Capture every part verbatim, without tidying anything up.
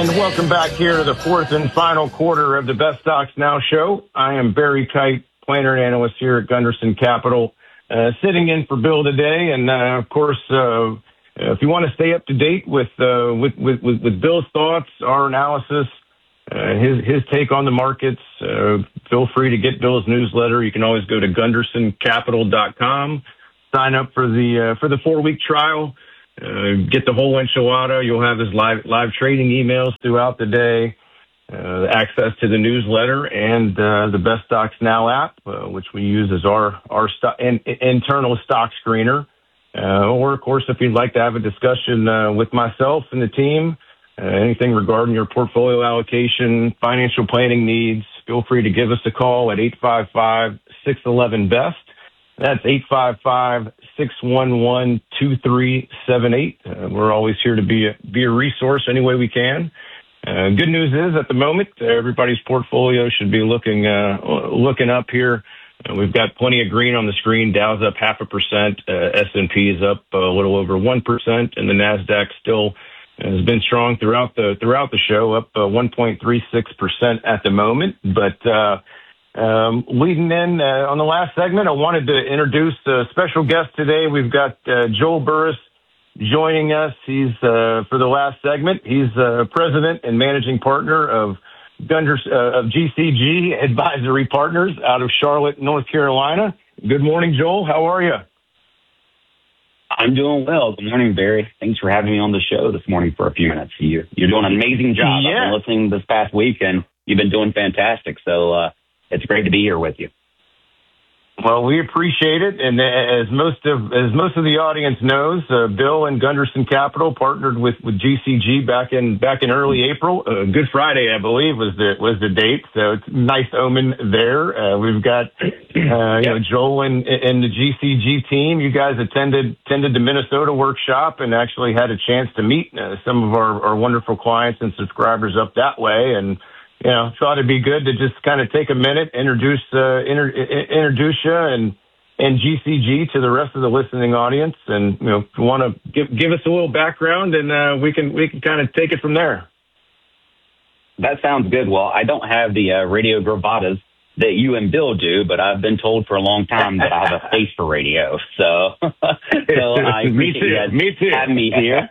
And welcome back here to the fourth and final quarter of the Best Stocks Now show. I am Barry Kite, planner and analyst here at Gunderson Capital, uh, sitting in for Bill today. And, uh, of course, uh, if you want to stay up to date with, uh, with, with, with, with Bill's thoughts, our analysis, uh, his, his take on the markets, uh, feel free to get Bill's newsletter. You can always go to gunderson capital dot com, sign up for the, uh, for the four week trial. Uh, get the whole enchilada. You'll have his live live trading emails throughout the day, uh, access to the newsletter, and uh, the Best Stocks Now app, uh, which we use as our our sto- in, internal stock screener. Uh, or, of course, if you'd like to have a discussion uh, with myself and the team, uh, anything regarding your portfolio allocation, financial planning needs, feel free to give us a call at eight five five, six one one, B E S T. That's eight five five, six one one, two three seven eight. Uh, we're always here to be a, be a resource any way we can. Uh, good news is, at the moment, uh, everybody's portfolio should be looking uh, looking up here. Uh, we've got plenty of green on the screen. Dow's up half a percent. Uh, S and P is up a little over one percent, and the NASDAQ still has been strong throughout the throughout the show, up uh, one point three six percent at the moment. But uh, Um, leading in uh, on the last segment, I wanted to introduce a special guest today. We've got uh, Joel Burris joining us. He's uh, for the last segment. He's uh, president and managing partner of Gunders, uh, of G C G Advisory Partners out of Charlotte, North Carolina. Good morning, Joel. How are you? I'm doing well. Good morning, Barry. Thanks for having me on the show this morning for a few minutes. You, you're doing an amazing job. Yeah. I've been listening this past week, and you've been doing fantastic. So, uh, it's great to be here with you. Well, we appreciate it, and as most of as most of the audience knows, uh, Bill and Gunderson Capital partnered with, with G C G back in back in early April. Uh, Good Friday, I believe, was the was the date, so it's a nice omen there. Uh, we've got uh, you know Joel and, and the G C G team. You guys attended attended the Minnesota workshop and actually had a chance to meet uh, some of our, our wonderful clients and subscribers up that way, and you know, thought it'd be good to just kind of take a minute, introduce, uh, inter- introduce you and, and G C G to the rest of the listening audience. And, you know, if you want to give, give us a little background and, uh, we can, we can kind of take it from there. That sounds good. Well, I don't have the uh, radio gravatas that you and Bill do, but I've been told for a long time that I have a face for radio. So, so I appreciate you guys me too. having me here.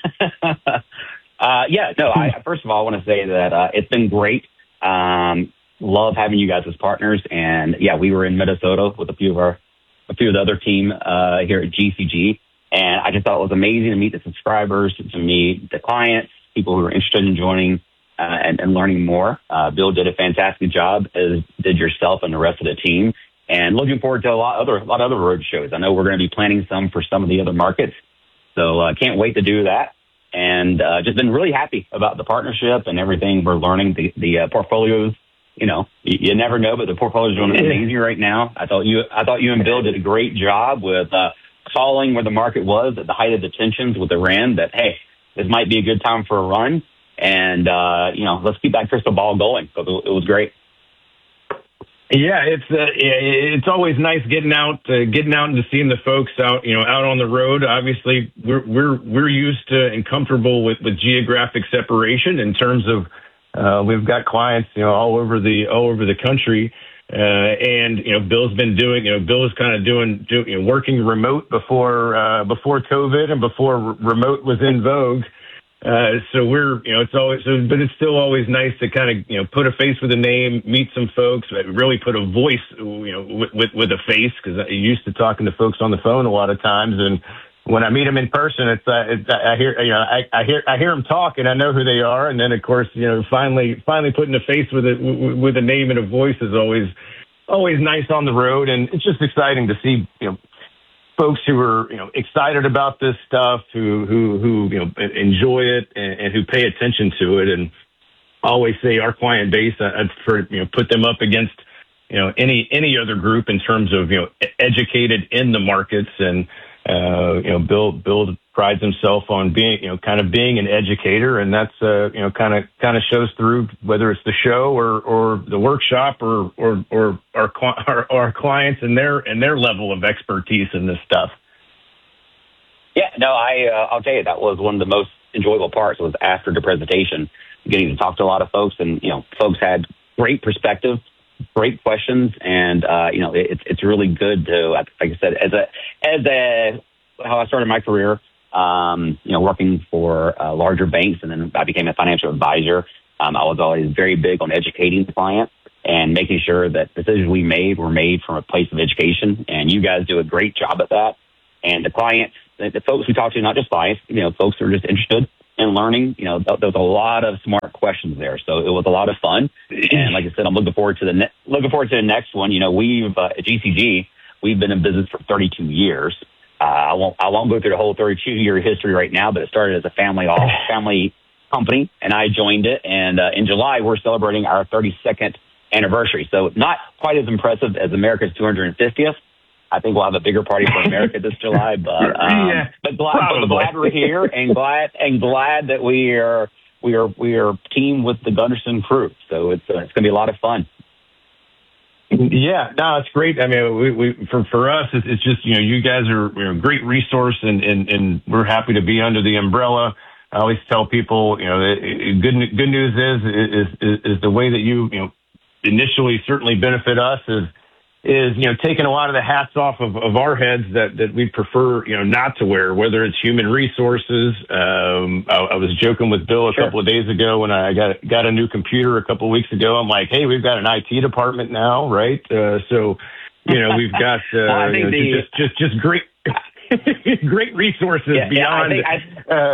Uh, yeah, no, I, first of all, I want to say that, uh, it's been great. Um, love having you guys as partners. And yeah, we were in Minnesota with a few of our, a few of the other team, uh, here at G C G. And I just thought it was amazing to meet the subscribers, to meet the clients, people who are interested in joining, uh, and, and learning more. Uh, Bill did a fantastic job, as did yourself and the rest of the team. And looking forward to a lot other, a lot of other road shows. I know we're going to be planning some for some of the other markets. So, uh, can't wait to do that. And uh, just been really happy about the partnership and everything we're learning. The, the uh, portfolios, you know, you, you never know, but the portfolio is doing amazing right now. I thought you, I thought you and Bill did a great job with uh, calling where the market was at the height of the tensions with Iran. That hey, this might be a good time for a run, and uh, you know, let's keep that crystal ball going. So it was great. Yeah, it's uh, it's always nice getting out, uh, getting out and to seeing the folks out, you know, out on the road. Obviously, we're we're we're used to and comfortable with, with geographic separation in terms of uh, we've got clients, you know, all over the all over the country, uh, and you know, Bill's been doing, you know, Bill was kind of doing, do, you know, working remote before uh, before COVID and before r- remote was in vogue. Uh, so we're, you know, it's always, but it's still always nice to kind of, you know, put a face with a name, meet some folks, really put a voice, you know, with, with, with a face, because I'm used to talking to folks on the phone a lot of times. And when I meet them in person, it's, uh, it's I hear, you know, I, I hear, I hear them talk and I know who they are. And then of course, you know, finally, finally putting a face with a, with a name and a voice is always, always nice on the road. And it's just exciting to see, you know, folks who are, you know, excited about this stuff, who, who, who, you know, enjoy it and, and who pay attention to it. And I always say our client base, I'd for, you know, put them up against, you know, any, any other group in terms of, you know, educated in the markets. And, uh, you know, Bill, Bill prides himself on being, you know, kind of being an educator. And that's, uh, you know, kind of, kind of shows through whether it's the show or, or the workshop or, or, or our, our, our clients and their, and their level of expertise in this stuff. Yeah, no, I, uh, I'll tell you, that was one of the most enjoyable parts was after the presentation, getting to talk to a lot of folks, and you know, folks had great perspective, great questions, and uh, you know, it, it's it's really good to, like I said, as a as a how I started my career, um, you know, working for uh, larger banks, and then I became a financial advisor. Um, I was always very big on educating the client and making sure that decisions we made were made from a place of education. And you guys do a great job at that. And the clients, the, the folks we talk to, not just clients, you know, folks who are just interested in learning, you know, th- there was a lot of smart questions there. So it was a lot of fun. And like I said, I'm looking forward to the ne- looking forward to the next one. You know, we've uh, at G C G, we've been in business for thirty-two years. Uh, I won't I won't go through the whole thirty-two year history right now, but it started as a family all family company, and I joined it. And uh, in July, we're celebrating our thirty-second anniversary. So not quite as impressive as America's two hundred fiftieth. I think we'll have a bigger party for America this July, but um, yeah, but glad, but glad we're here, and glad and glad that we are we are we are team with the Gunderson crew. So it's uh, it's going to be a lot of fun. Yeah, no, it's great. I mean, we, we for for us, it's, it's just, you know, you guys are, you know, a great resource, and, and and we're happy to be under the umbrella. I always tell people, you know, good good news is is is, is the way that you you know initially certainly benefit us is. is, you know, taking a lot of the hats off of, of our heads that, that we prefer, you know, not to wear, whether it's human resources. Um, I, I was joking with Bill a Sure. couple of days ago when I got, got a new computer a couple of weeks ago. I'm like, hey, we've got an I T department now, right? Uh, so, you know, we've got, uh, well, I you think know, the, just, just, just great, great resources yeah, beyond, yeah, I think I, uh,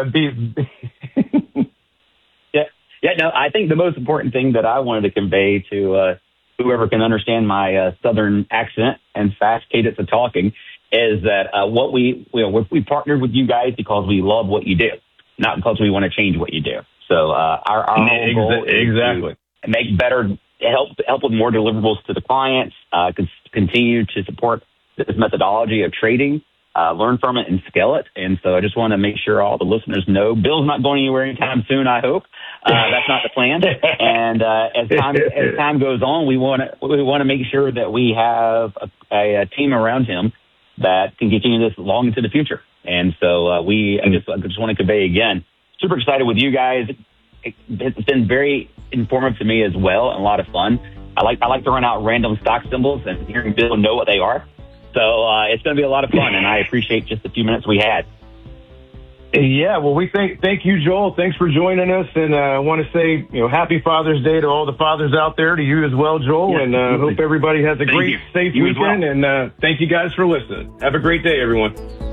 be, yeah, yeah, no, I think the most important thing that I wanted to convey to, uh, whoever can understand my uh, Southern accent and fast cadence of talking is that uh, what we, you know, we partnered with you guys because we love what you do, not because we want to change what you do. So uh, our, our whole goal is exactly. to make better, help help with more deliverables to the clients, uh, con- continue to support this methodology of trading, uh, learn from it and scale it. And so I just want to make sure all the listeners know Bill's not going anywhere anytime soon, I hope. Uh, that's not the plan. And uh, as time as time goes on, we want to we want to make sure that we have a, a, a team around him that can continue this long into the future. And so uh, we I just I just want to convey again, super excited with you guys. It, it's been very informative to me as well, and a lot of fun. I like I like to run out random stock symbols and hearing Bill know what they are. So uh, it's going to be a lot of fun, and I appreciate just the few minutes we had. Yeah, well, we thank thank you, Joel. Thanks for joining us, and uh, I want to say, you know, Happy Father's Day to all the fathers out there, to you as well, Joel, Yeah, and uh, hope everybody has a thank great, you. safe You as weekend. well. And uh, thank you guys for listening. Have a great day, everyone.